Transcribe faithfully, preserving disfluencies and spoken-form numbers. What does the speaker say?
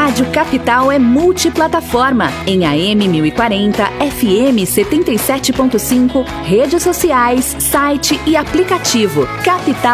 Rádio Capital é multiplataforma, em A M mil e quarenta, F M setenta e sete ponto cinco, redes sociais, site e aplicativo. Capital